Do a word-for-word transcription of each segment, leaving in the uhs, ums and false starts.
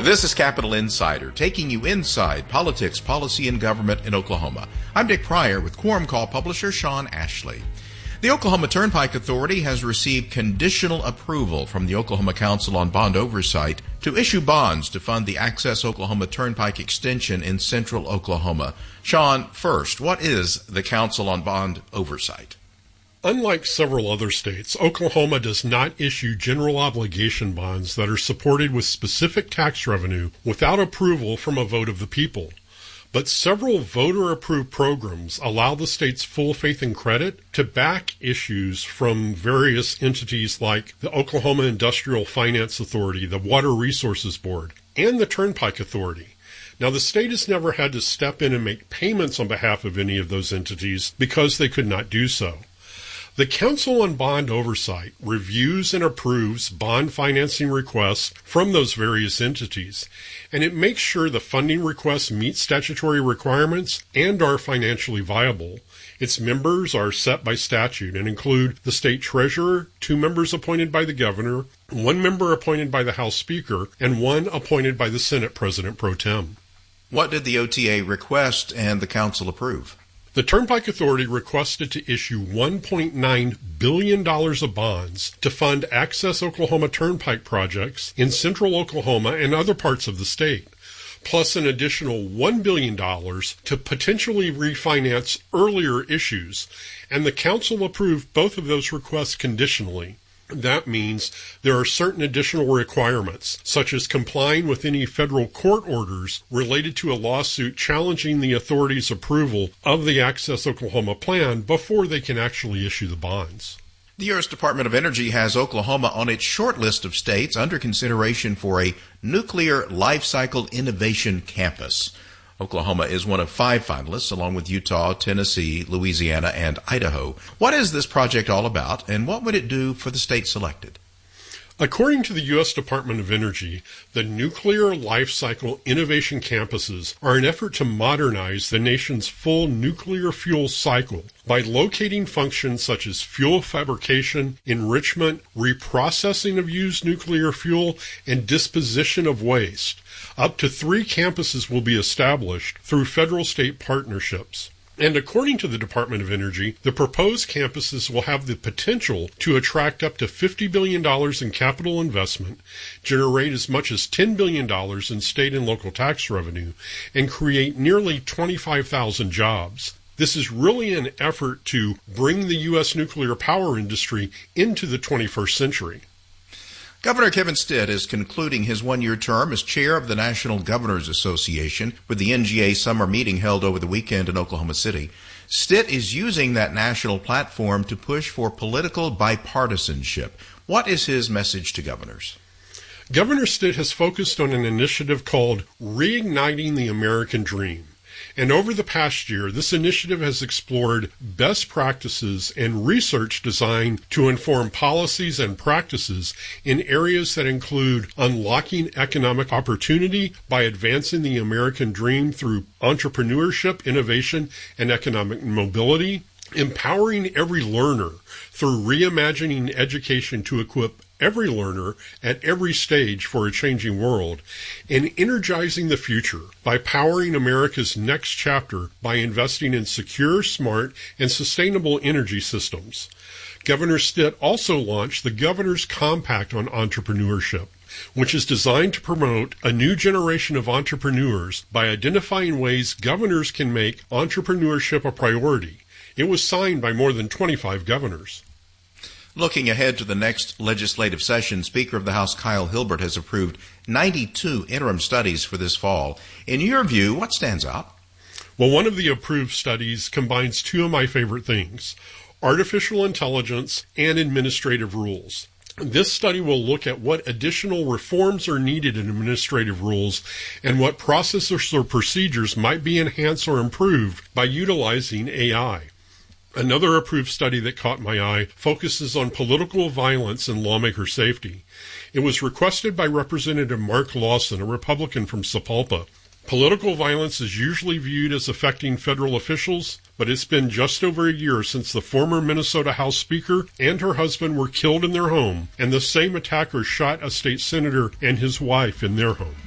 This is Capital Insider, taking you inside politics, policy, and government in Oklahoma. I'm Dick Pryor with Quorum Call publisher Sean Ashley. The Oklahoma Turnpike Authority has received conditional approval from the Oklahoma Council on Bond Oversight to issue bonds to fund the Access Oklahoma Turnpike extension in central Oklahoma. Sean, first, what is the Council on Bond Oversight? Unlike several other states, Oklahoma does not issue general obligation bonds that are supported with specific tax revenue without approval from a vote of the people. But several voter-approved programs allow the state's full faith and credit to back issues from various entities like the Oklahoma Industrial Finance Authority, the Water Resources Board, and the Turnpike Authority. Now, the state has never had to step in and make payments on behalf of any of those entities because they could not do so. The Council on Bond Oversight reviews and approves bond financing requests from those various entities, and it makes sure the funding requests meet statutory requirements and are financially viable. Its members are set by statute and include the state treasurer, two members appointed by the governor, one member appointed by the House Speaker, and one appointed by the Senate President Pro Tem. What did the O T A request and the Council approve? The Turnpike Authority requested to issue one point nine billion dollars of bonds to fund Access Oklahoma Turnpike projects in central Oklahoma and other parts of the state, plus an additional one billion dollars to potentially refinance earlier issues, and the Council approved both of those requests conditionally. That means there are certain additional requirements, such as complying with any federal court orders related to a lawsuit challenging the authority's approval of the Access Oklahoma plan before they can actually issue the bonds. The U S Department of Energy has Oklahoma on its short list of states under consideration for a nuclear life cycle innovation campus. Oklahoma is one of five finalists, along with Utah, Tennessee, Louisiana, and Idaho. What is this project all about, and what would it do for the state selected? According to the U S Department of Energy, the Nuclear Life Cycle Innovation Campuses are an effort to modernize the nation's full nuclear fuel cycle by locating functions such as fuel fabrication, enrichment, reprocessing of used nuclear fuel, and disposition of waste. Up to three campuses will be established through federal-state partnerships. And according to the Department of Energy, the proposed campuses will have the potential to attract up to fifty billion dollars in capital investment, generate as much as ten billion dollars in state and local tax revenue, and create nearly twenty-five thousand jobs. This is really an effort to bring the U S nuclear power industry into the twenty-first century. Governor Kevin Stitt is concluding his one-year term as chair of the National Governors Association with the N G A summer meeting held over the weekend in Oklahoma City. Stitt is using that national platform to push for political bipartisanship. What is his message to governors? Governor Stitt has focused on an initiative called Reigniting the American Dream. And over the past year, this initiative has explored best practices and research designed to inform policies and practices in areas that include unlocking economic opportunity by advancing the American dream through entrepreneurship, innovation, and economic mobility, empowering every learner through reimagining education to equip every learner at every stage for a changing world, and energizing the future by powering America's next chapter by investing in secure, smart, and sustainable energy systems. Governor Stitt also launched the Governor's Compact on Entrepreneurship, which is designed to promote a new generation of entrepreneurs by identifying ways governors can make entrepreneurship a priority. It was signed by more than twenty-five governors. Looking ahead to the next legislative session, Speaker of the House Kyle Hilbert has approved ninety-two interim studies for this fall. In your view, what stands out? Well, one of the approved studies combines two of my favorite things, artificial intelligence and administrative rules. This study will look at what additional reforms are needed in administrative rules and what processes or procedures might be enhanced or improved by utilizing A I. Another approved study that caught my eye focuses on political violence and lawmaker safety. It was requested by Representative Mark Lawson, a Republican from Sapulpa. Political violence is usually viewed as affecting federal officials, but it's been just over a year since the former Minnesota House Speaker and her husband were killed in their home, and the same attacker shot a state senator and his wife in their home.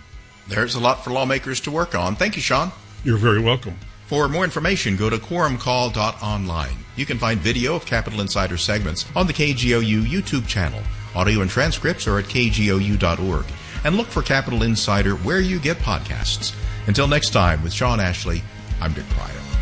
There's a lot for lawmakers to work on. Thank you, Sean. You're very welcome. For more information, go to quorum call dot online. You can find video of Capitol Insider segments on the K G O U YouTube channel. Audio and transcripts are at K G O U dot org. And look for Capitol Insider where you get podcasts. Until next time, with Sean Ashley, I'm Dick Pryor.